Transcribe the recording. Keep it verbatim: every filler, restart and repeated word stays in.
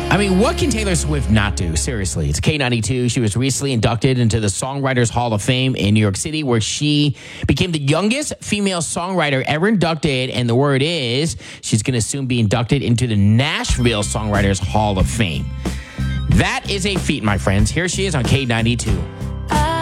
I mean, what can Taylor Swift not do? Seriously, it's K ninety-two. She was recently inducted into the Songwriters Hall of Fame in New York City, where she became the youngest female songwriter ever inducted. And the word is she's going to soon be inducted into the Nashville Songwriters Hall of Fame. That is a feat, my friends. Here she is on K ninety-two.